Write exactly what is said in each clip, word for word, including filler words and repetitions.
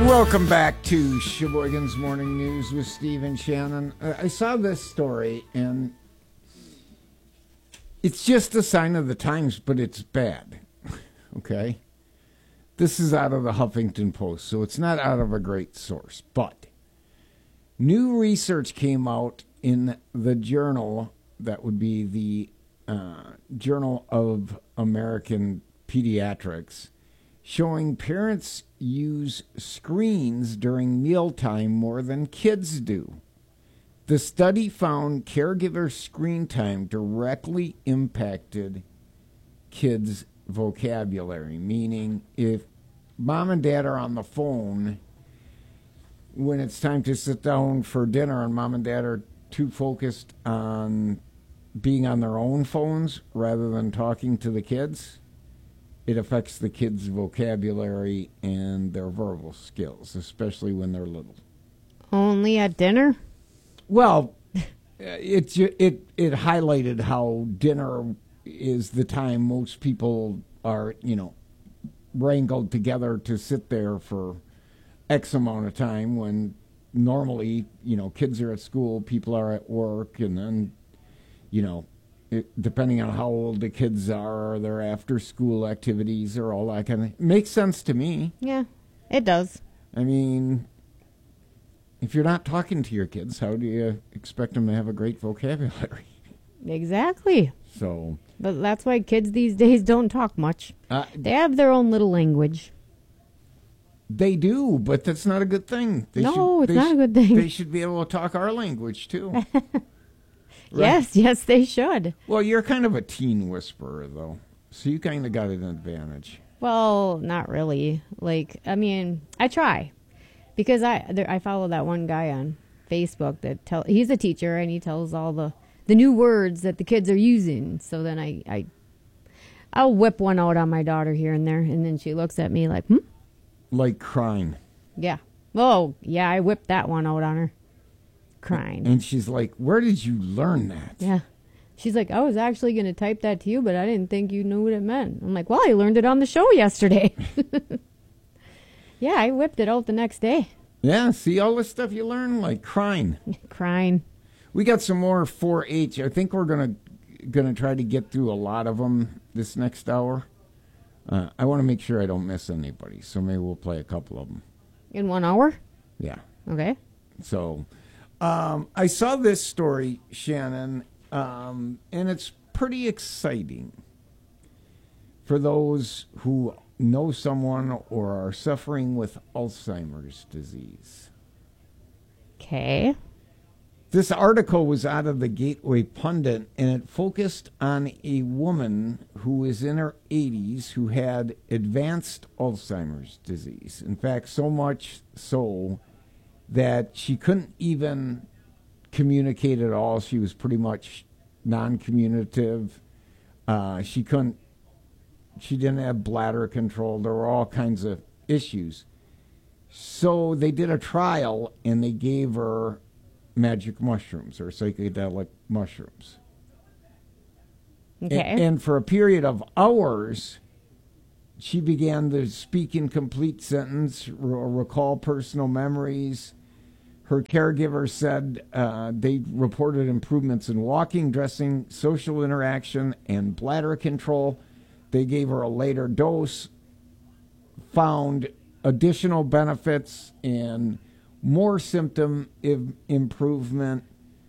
Welcome back to Sheboygan's Morning News with Steve and Shannon. Uh, I saw this story, and it's just a sign of the times, but it's bad. Okay? This is out of the Huffington Post, so it's not out of a great source. But new research came out in the journal, that would be the uh, Journal of American Pediatrics, showing parents use screens during mealtime more than kids do. The study found caregiver screen time directly impacted kids' vocabulary, meaning if mom and dad are on the phone when it's time to sit down for dinner and mom and dad are too focused on being on their own phones rather than talking to the kids, it affects the kids' vocabulary and their verbal skills, especially when they're little. Only at dinner? Well, it, it, it highlighted how dinner is the time most people are, you know, wrangled together to sit there for X amount of time when normally, you know, kids are at school, people are at work, and then, you know, It, depending on how old the kids are, or their after-school activities, or all that kind of... Makes sense to me. Yeah, it does. I mean, if you're not talking to your kids, how do you expect them to have a great vocabulary? Exactly. So... But that's why kids these days don't talk much. Uh, they have their own little language. They do, but that's not a good thing. They no, should, it's not sh- a good thing. They should be able to talk our language, too. Right. Yes, yes, they should. Well, you're kind of a teen whisperer, though, so you kind of got an advantage. Well, not really. Like, I mean, I try. Because I there, I follow that one guy on Facebook that tell he's a teacher, and he tells all the, the new words that the kids are using. So then I, I, I'll whip one out on my daughter here and there, and then she looks at me like, hmm? Like crying. Yeah. Oh, yeah, I whipped that one out on her. Crying. And she's like, where did you learn that? Yeah. She's like, I was actually going to type that to you, but I didn't think you knew what it meant. I'm like, well, I learned it on the show yesterday. Yeah, I whipped it out the next day. Yeah, see all this stuff you learn, like crying. Crying. We got some more four H. I think we're going to gonna try to get through a lot of them this next hour. Uh, I want to make sure I don't miss anybody, so maybe we'll play a couple of them. In one hour? Yeah. Okay. So... Um, I saw this story, Shannon, um, and it's pretty exciting for those who know someone or are suffering with Alzheimer's disease. Okay. This article was out of the Gateway Pundit, and it focused on a woman who is in her eighties who had advanced Alzheimer's disease. In fact, so much so that she couldn't even communicate at all. She was pretty much non-communicative. Uh, she couldn't, she didn't have bladder control. There were all kinds of issues. So they did a trial, and they gave her magic mushrooms or psychedelic mushrooms. Okay. And, and for a period of hours, she began to speak in complete sentence, r- recall personal memories. Her caregiver said uh, they reported improvements in walking, dressing, social interaction, and bladder control. They gave her a later dose, found additional benefits and more symptom im- improvement,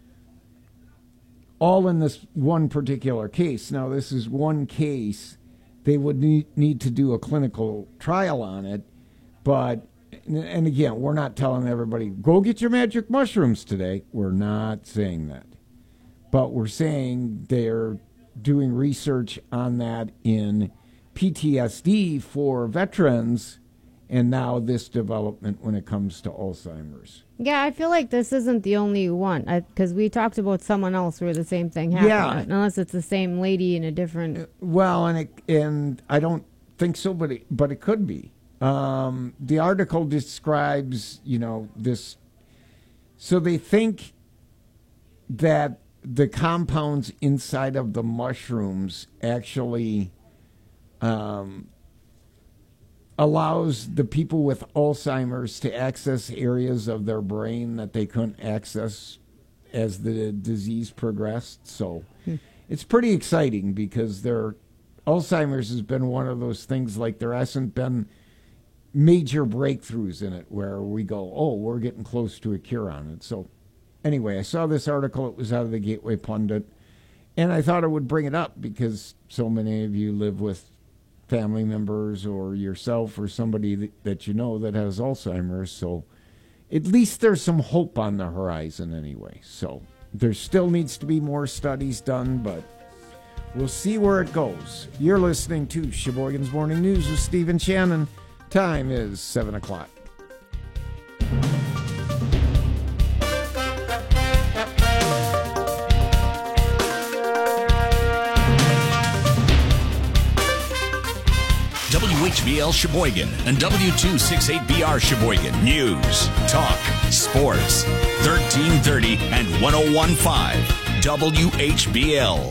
all in this one particular case. Now, this is one case. They would need, need to do a clinical trial on it, but, and again, we're not telling everybody, go get your magic mushrooms today. We're not saying that. But we're saying they're doing research on that in P T S D for veterans, and now this development when it comes to Alzheimer's. Yeah, I feel like this isn't the only one, because we talked about someone else where the same thing happened. Yeah. Unless it's the same lady in a different... Well, and it, and I don't think so, but it, but it could be. Um, the article describes, you know, this... So they think that the compounds inside of the mushrooms actually um, allows the people with Alzheimer's to access areas of their brain that they couldn't access as the disease progressed. So hmm. it's pretty exciting because their Alzheimer's has been one of those things, like there hasn't been major breakthroughs in it where we go, oh, we're getting close to a cure on it. So anyway, I saw this article. It was out of the Gateway Pundit, and I thought I would bring it up because so many of you live with family members or yourself or somebody that, that you know that has Alzheimer's. So at least there's some hope on the horizon anyway. So there still needs to be more studies done, but we'll see where it goes. You're listening to Sheboygan's Morning News with Stephen Shannon. Time is seven o'clock. W H B L Sheboygan and W two sixty-eight B R Sheboygan News, Talk, Sports, thirteen thirty and one oh one point five W H B L.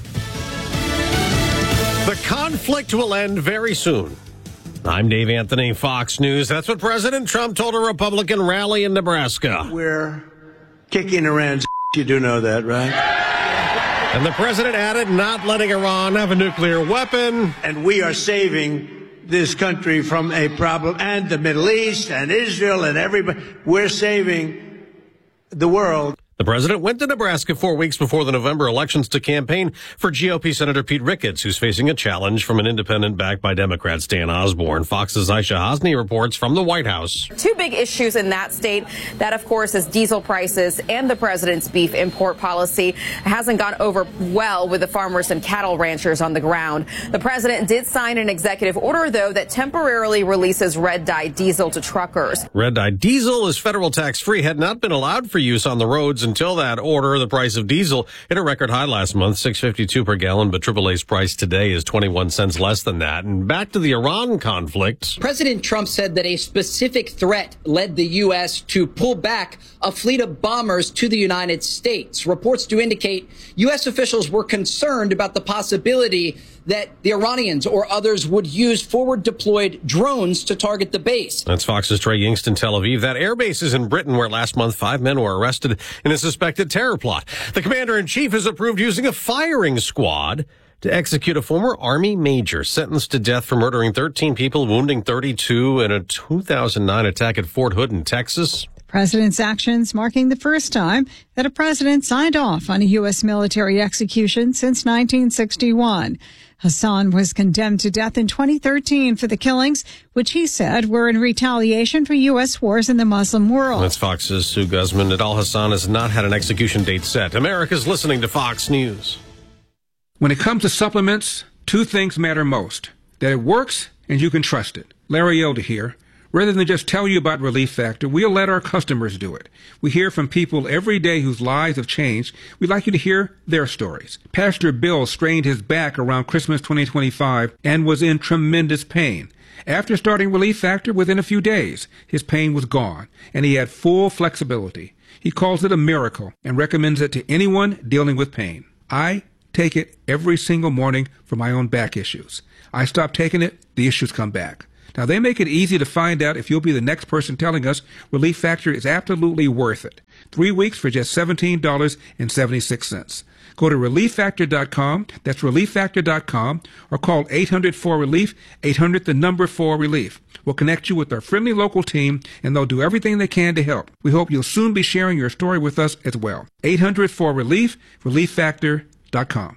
The conflict will end very soon. I'm Dave Anthony, Fox News. That's what President Trump told a Republican rally in Nebraska. We're kicking Iran's you do know that, right? And the president added, not letting Iran have a nuclear weapon. And we are saving this country from a problem, and the Middle East and Israel and everybody. We're saving the world. The president went to Nebraska four weeks before the November elections to campaign for G O P Senator Pete Ricketts, who's facing a challenge from an independent backed by Democrats, Dan Osborne. Fox's Aisha Hosni reports from the White House. Two big issues in that state. That, of course, is diesel prices and the president's beef import policy. It hasn't gone over well with the farmers and cattle ranchers on the ground. The president did sign an executive order, though, that temporarily releases red dye diesel to truckers. Red dye diesel is federal tax-free, had not been allowed for use on the roads until that order. The price of diesel hit a record high last month, six fifty-two per gallon, but triple A's price today is twenty-one cents less than that. And back to the Iran conflict. President Trump said that a specific threat led the U S to pull back a fleet of bombers to the United States. Reports do indicate U S officials were concerned about the possibility that the Iranians or others would use forward-deployed drones to target the base. That's Fox's Trey Yingst in Tel Aviv. That air base is in Britain, where last month five men were arrested in a suspected terror plot. The commander-in-chief has approved using a firing squad to execute a former Army major sentenced to death for murdering thirteen people, wounding thirty-two in a two thousand nine attack at Fort Hood in Texas. President's actions marking the first time that a president signed off on a U S military execution since nineteen sixty-one. Hassan was condemned to death in twenty thirteen for the killings, which he said were in retaliation for U S wars in the Muslim world. That's Fox's Sue Guzman. Nidal Hassan has not had an execution date set. America's listening to Fox News. When it comes to supplements, two things matter most: that it works and you can trust it. Larry Elder here. Rather than just tell you about Relief Factor, we'll let our customers do it. We hear from people every day whose lives have changed. We'd like you to hear their stories. Pastor Bill strained his back around Christmas twenty twenty-five and was in tremendous pain. After starting Relief Factor, within a few days, his pain was gone, and he had full flexibility. He calls it a miracle and recommends it to anyone dealing with pain. I take it every single morning for my own back issues. I stop taking it, the issues come back. Now, they make it easy to find out if you'll be the next person telling us Relief Factor is absolutely worth it. Three weeks for just seventeen dollars and seventy-six cents. Go to relief factor dot com, that's relief factor dot com, or call eight hundred four relief, eight hundred the number four relief. We'll connect you with our friendly local team, and they'll do everything they can to help. We hope you'll soon be sharing your story with us as well. eight hundred four relief, relief factor dot com.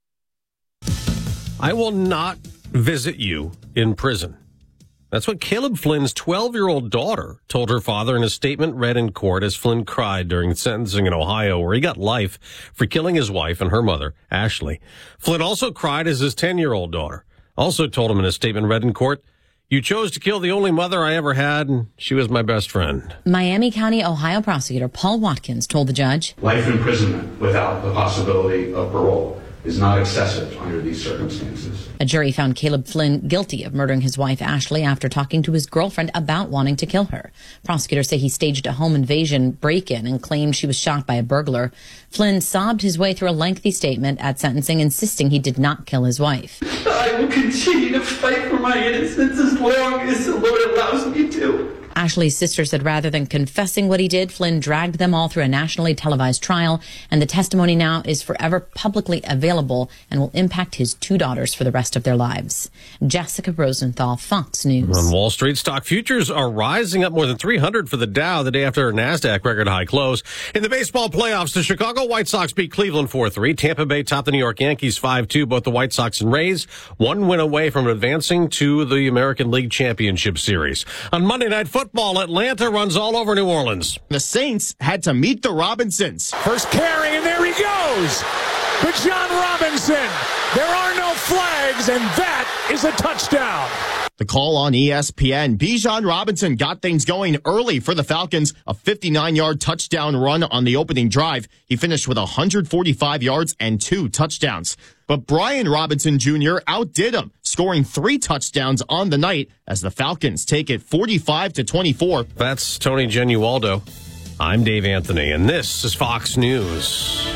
I will not visit you in prison. That's what Caleb Flynn's twelve-year-old daughter told her father in a statement read in court as Flynn cried during sentencing in Ohio, where he got life for killing his wife and her mother, Ashley. Flynn also cried as his ten-year-old daughter also told him in a statement read in court, "You chose to kill the only mother I ever had, and she was my best friend." Miami County, Ohio prosecutor Paul Watkins told the judge, "Life imprisonment without the possibility of parole is not excessive under these circumstances. A jury found Caleb Flynn guilty of murdering his wife, Ashley, after talking to his girlfriend about wanting to kill her. Prosecutors say he staged a home invasion break-in and claimed she was shot by a burglar. Flynn sobbed his way through a lengthy statement at sentencing, insisting he did not kill his wife. I will continue to fight for my innocence as long as the Lord allows me to. Ashley's sister said rather than confessing what he did, Flynn dragged them all through a nationally televised trial, and the testimony now is forever publicly available and will impact his two daughters for the rest of their lives. Jessica Rosenthal, Fox News. On Wall Street, stock futures are rising, up more than three hundred for the Dow the day after a NASDAQ record high close. In the baseball playoffs, the Chicago White Sox beat Cleveland four three. Tampa Bay topped the New York Yankees five two. Both the White Sox and Rays one win away from advancing to the American League Championship Series. On Monday Night Football, Atlanta runs all over New Orleans. The Saints had to meet the Robinsons. First carry, and there he goes. But John Robinson, there are no flags, and that is a touchdown. The call on E S P N. Bijan Robinson got things going early for the Falcons. A fifty-nine-yard touchdown run on the opening drive. He finished with one hundred forty-five yards and two touchdowns. But Brian Robinson Junior outdid him, scoring three touchdowns on the night as the Falcons take it forty-five to twenty-four. That's Tony Genualdo. I'm Dave Anthony, and this is Fox News.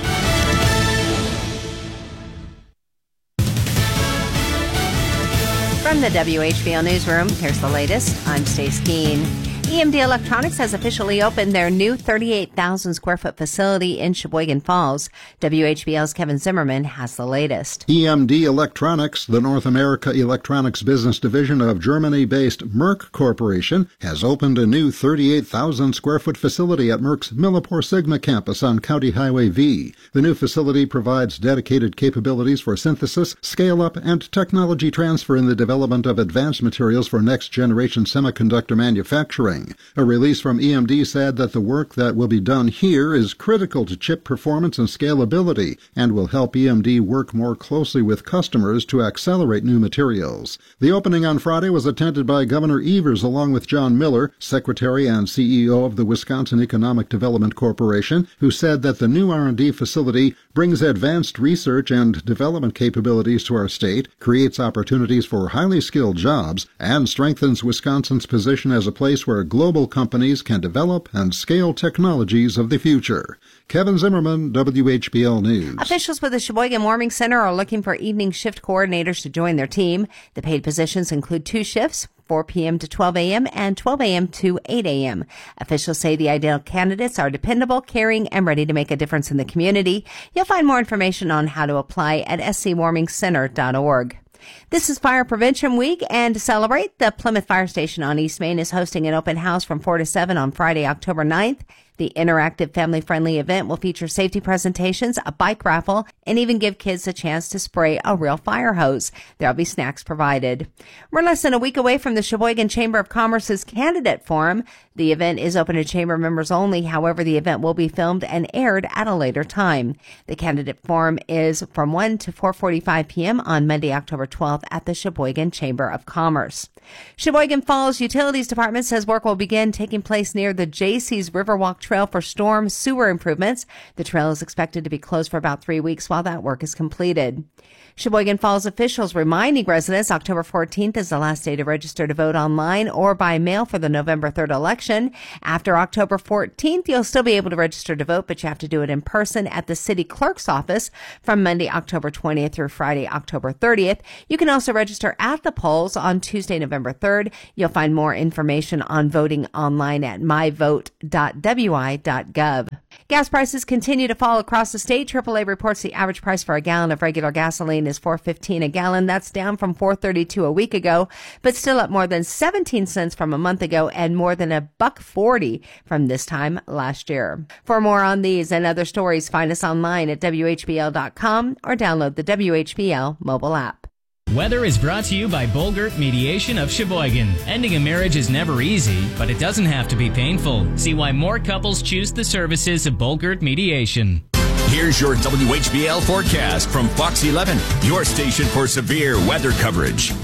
From the W H B L Newsroom, here's the latest. I'm Stace Keene. E M D Electronics has officially opened their new thirty-eight thousand square foot facility in Sheboygan Falls. W H B L's Kevin Zimmerman has the latest. E M D Electronics, the North America Electronics business division of Germany-based Merck Corporation, has opened a new thirty-eight thousand square foot facility at Merck's Millipore Sigma campus on County Highway V. The new facility provides dedicated capabilities for synthesis, scale-up, and technology transfer in the development of advanced materials for next-generation semiconductor manufacturing. A release from E M D said that the work that will be done here is critical to chip performance and scalability and will help E M D work more closely with customers to accelerate new materials. The opening on Friday was attended by Governor Evers along with John Miller, Secretary and C E O of the Wisconsin Economic Development Corporation, who said that the new R and D facility brings advanced research and development capabilities to our state, creates opportunities for highly skilled jobs, and strengthens Wisconsin's position as a place where global companies can develop and scale technologies of the future. Kevin Zimmerman, W H B L News. Officials with the Sheboygan Warming Center are looking for evening shift coordinators to join their team. The paid positions include two shifts, four p.m. to twelve a.m. and twelve a.m. to eight a.m. Officials say the ideal candidates are dependable, caring, and ready to make a difference in the community. You'll find more information on how to apply at s c warming center dot org. This is Fire Prevention Week, and to celebrate, the Plymouth Fire Station on East Main is hosting an open house from four to seven on Friday, October ninth. The interactive family-friendly event will feature safety presentations, a bike raffle, and even give kids a chance to spray a real fire hose. There'll be snacks provided. We're less than a week away from the Sheboygan Chamber of Commerce's Candidate Forum. The event is open to chamber members only. However, the event will be filmed and aired at a later time. The Candidate Forum is from one to four forty-five p.m. on Monday, October twelfth at the Sheboygan Chamber of Commerce. Sheboygan Falls Utilities Department says work will begin taking place near the J C's Riverwalk Trail for storm sewer improvements. The trail is expected to be closed for about three weeks while that work is completed. Sheboygan Falls officials reminding residents October fourteenth is the last day to register to vote online or by mail for the November third election. After October fourteenth, you'll still be able to register to vote, but you have to do it in person at the city clerk's office from Monday, October twentieth through Friday, October thirtieth. You can also register at the polls on Tuesday, November third. You'll find more information on voting online at my vote dot w i dot gov. Gas prices continue to fall across the state. triple A reports the average price for a gallon of regular gasoline is four fifteen a gallon. That's down from four thirty-two a week ago, but still up more than seventeen cents from a month ago and more than a buck forty from this time last year. For more on these and other stories, find us online at w h b l dot com or download the W H B L mobile app. Weather is brought to you by Bolgert Mediation of Sheboygan. Ending a marriage is never easy, but it doesn't have to be painful. See why more couples choose the services of Bolgert Mediation. Here's your W H B L forecast from Fox eleven, your station for severe weather coverage.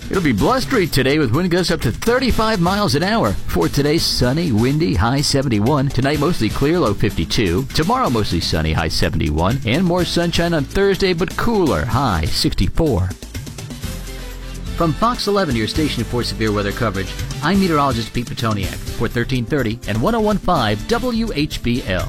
It'll be blustery today with wind gusts up to thirty-five miles an hour. For today, sunny, windy, high seventy-one. Tonight, mostly clear, low fifty-two. Tomorrow, mostly sunny, high seventy-one. And more sunshine on Thursday, but cooler, high sixty-four. From Fox eleven, your station for severe weather coverage, I'm meteorologist Pete Petoniak for thirteen thirty and one oh one point five W H B L.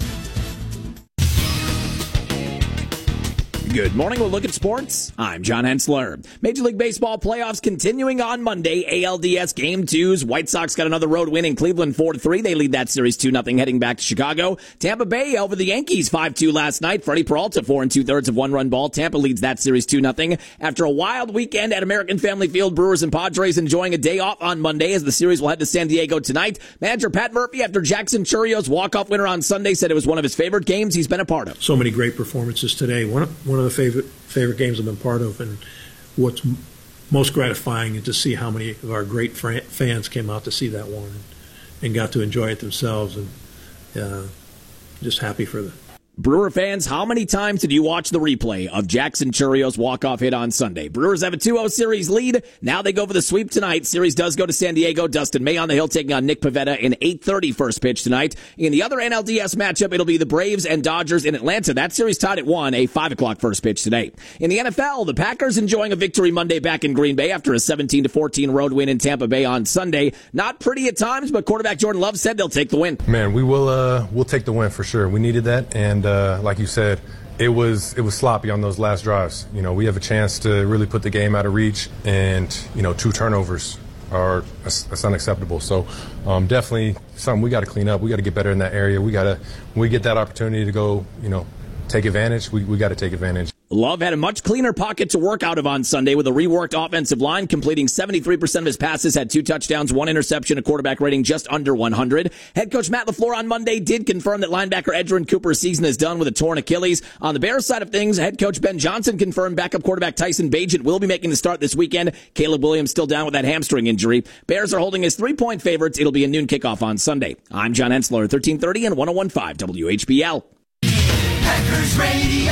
Good morning. We'll look at sports. I'm John Hensler. Major League Baseball playoffs continuing on Monday. A L D S Game twos. White Sox got another road win in Cleveland four to three. They lead that series two nothing heading back to Chicago. Tampa Bay over the Yankees five two last night. Freddie Peralta four and two-thirds of one-run ball. Tampa leads that series two nothing. After a wild weekend at American Family Field, Brewers and Padres enjoying a day off on Monday as the series will head to San Diego tonight. Manager Pat Murphy, after Jackson Churrio's walk-off winner on Sunday, said it was one of his favorite games he's been a part of. So many great performances today. One of, one of the favorite favorite games I've been part of, and what's m- most gratifying is to see how many of our great fran- fans came out to see that one and, and got to enjoy it themselves, and uh, just happy for them. Brewer fans, how many times did you watch the replay of Jackson Churrio's walk-off hit on Sunday? Brewers have a two oh series lead. Now they go for the sweep tonight. Series does go to San Diego. Dustin May on the hill taking on Nick Pivetta in eight thirty first pitch tonight. In the other N L D S matchup, it'll be the Braves and Dodgers in Atlanta. That series tied at one, a five o'clock first pitch today. In the N F L, the Packers enjoying a victory Monday back in Green Bay after a seventeen to fourteen road win in Tampa Bay on Sunday. Not pretty at times, but quarterback Jordan Love said they'll take the win. Man, we will uh, we'll take the win for sure. We needed that, and uh, like you said, It was it was sloppy on those last drives. You know, we have a chance to really put the game out of reach, and you know, two turnovers are that's unacceptable. So, um, definitely something we got to clean up. We got to get better in that area. We got to when we get that opportunity to go, you know, take advantage. We we got to take advantage. Love had a much cleaner pocket to work out of on Sunday with a reworked offensive line, completing seventy-three percent of his passes, had two touchdowns, one interception, a quarterback rating just under one hundred. Head coach Matt LaFleur on Monday did confirm that linebacker Edgerrin Cooper's season is done with a torn Achilles. On the Bears side of things, head coach Ben Johnson confirmed backup quarterback Tyson Bagent will be making the start this weekend. Caleb Williams still down with that hamstring injury. Bears are holding as three-point favorites. It'll be a noon kickoff on Sunday. I'm John Hensler, thirteen thirty and one oh one point five W H B L. Packers Radio.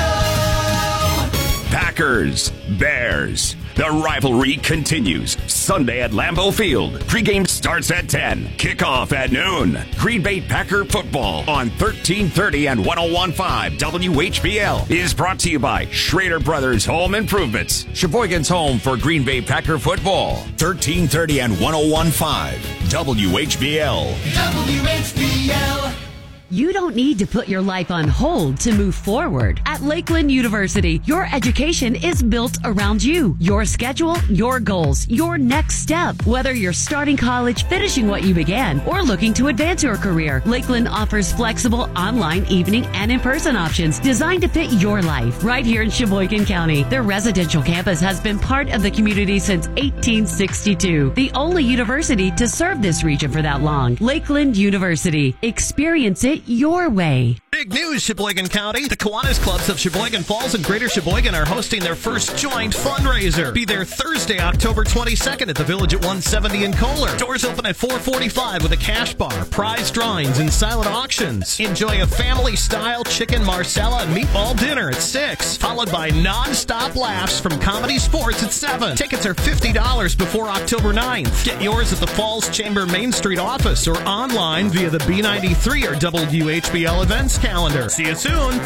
Packers, Bears. The rivalry continues. Sunday at Lambeau Field. Pregame starts at ten. Kickoff at noon. Green Bay Packer football on thirteen thirty and one oh one point five W H B L is brought to you by Schrader Brothers Home Improvements. Sheboygan's home for Green Bay Packer football. thirteen thirty and one oh one point five W H B L. W H B L. You don't need to put your life on hold to move forward. At Lakeland University, your education is built around you, your schedule, your goals, your next step. Whether you're starting college, finishing what you began, or looking to advance your career, Lakeland offers flexible online, evening, and in-person options designed to fit your life right here in Sheboygan County. Their residential campus has been part of the community since eighteen sixty-two, the only university to serve this region for that long. Lakeland University. Experience it your way. Big news, Sheboygan County. The Kiwanis Clubs of Sheboygan Falls and Greater Sheboygan are hosting their first joint fundraiser. Be there Thursday, October twenty-second at the Village at one seventy in Kohler. Doors open at four forty-five with a cash bar, prize drawings, and silent auctions. Enjoy a family-style chicken marsala and meatball dinner at six, followed by non-stop laughs from Comedy Sports at seven. Tickets are fifty dollars before October ninth. Get yours at the Falls Chamber Main Street office or online via the B ninety-three or W H B L events calendar. See you soon.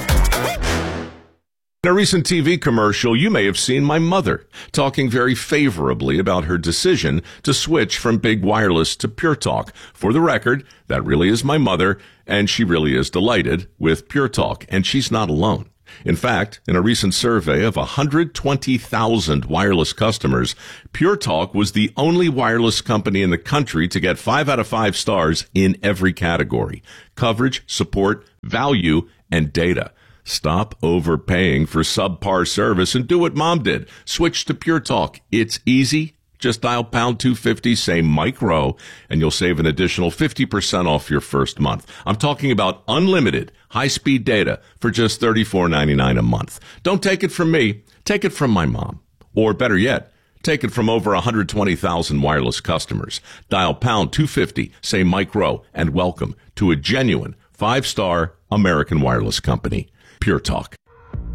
In a recent T V commercial, you may have seen my mother talking very favorably about her decision to switch from Big Wireless to Pure Talk. For the record, that really is my mother, and she really is delighted with Pure Talk, and she's not alone. In fact, in a recent survey of one hundred twenty thousand wireless customers, Pure Talk was the only wireless company in the country to get five out of five stars in every category: coverage, support, value, and data. Stop overpaying for subpar service and do what Mom did. Switch to Pure Talk. It's easy. Just dial pound two fifty, say Mike Rowe, and you'll save an additional fifty percent off your first month. I'm talking about unlimited high-speed data for just thirty-four ninety-nine a month. Don't take it from me. Take it from my mom. Or better yet, take it from over one hundred twenty thousand wireless customers. Dial pound two fifty, say Mike Rowe, and welcome to a genuine five-star American wireless company. Pure Talk.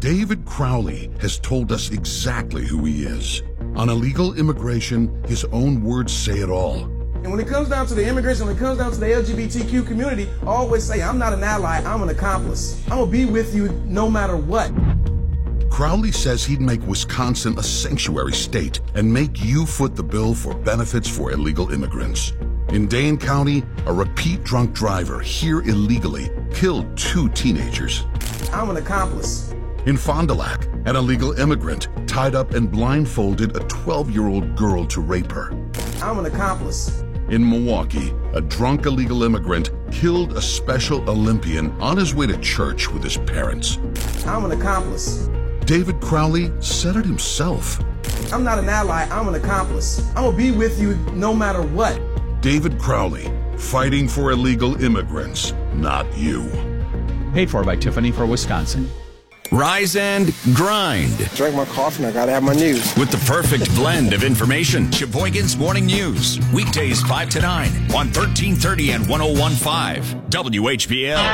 David Crowley has told us exactly who he is. On illegal immigration, his own words say it all. And when it comes down to the immigrants, and when it comes down to the L G B T Q community, I always say, I'm not an ally, I'm an accomplice. I'm gonna be with you no matter what. Crowley says he'd make Wisconsin a sanctuary state and make you foot the bill for benefits for illegal immigrants. In Dane County, a repeat drunk driver here illegally killed two teenagers. I'm an accomplice. In Fond du Lac, an illegal immigrant tied up and blindfolded a twelve-year-old girl to rape her. I'm an accomplice. In Milwaukee, a drunk illegal immigrant killed a Special Olympian on his way to church with his parents. I'm an accomplice. David Crowley said it himself. I'm not an ally, I'm an accomplice. I'm gonna be with you no matter what. David Crowley, fighting for illegal immigrants, not you. Paid for by Tiffany for Wisconsin. Rise and grind. Drink my coffee and I gotta have my news. With the perfect blend of information. Sheboygan's Morning News. Weekdays five to nine on thirteen thirty and one oh one point five W H B L.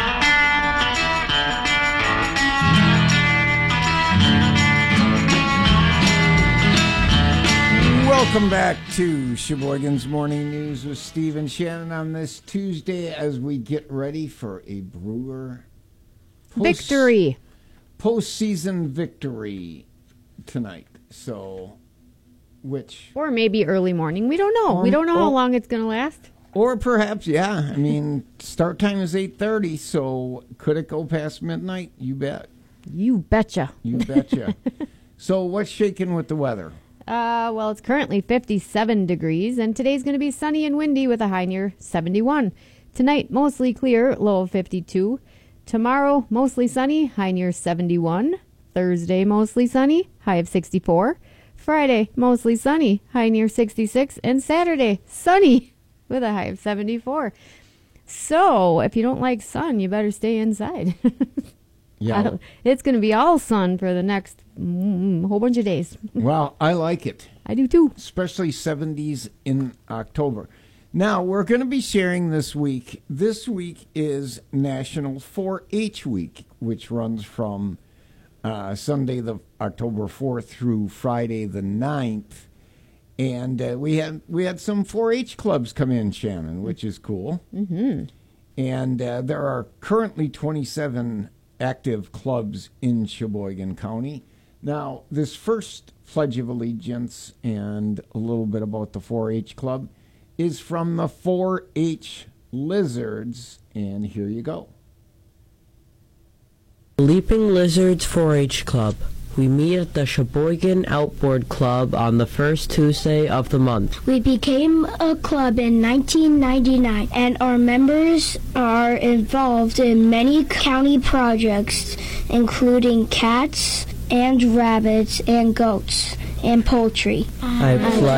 Welcome back to Sheboygan's Morning News with Steve and Shannon on this Tuesday as we get ready for a Brewer post- victory. Postseason victory tonight. So, which... Or maybe early morning. We don't know. Or, we don't know or, how long it's going to last. Or perhaps, yeah. I mean, start time is eight thirty, so could it go past midnight? You bet. You betcha. You betcha. So what's shaking with the weather? Uh, well, it's currently fifty-seven degrees, and today's going to be sunny and windy with a high near seventy-one. Tonight, mostly clear, low of fifty-two. Tomorrow, mostly sunny, high near seventy-one. Thursday, mostly sunny, high of sixty-four. Friday, mostly sunny, high near sixty-six. And Saturday, sunny with a high of seventy-four. So, if you don't like sun, you better stay inside. Yeah. It's going to be all sun for the next mm, whole bunch of days. Well, I like it. I do too. Especially seventies in October. Now, we're going to be sharing this week. This week is National four H Week, which runs from uh, Sunday, the October fourth through Friday the ninth. And uh, we had we had some four H clubs come in, Shannon, which is cool. Mm-hmm. And uh, there are currently twenty-seven active clubs in Sheboygan County. Now, this first Pledge of Allegiance and a little bit about the four H club is from the four H Lizards, and here you go. Leaping Lizards four H Club. We meet at the Sheboygan Outboard Club on the first Tuesday of the month. We became a club in nineteen ninety-nine, and our members are involved in many county projects, including cats and rabbits and goats and poultry. I pledge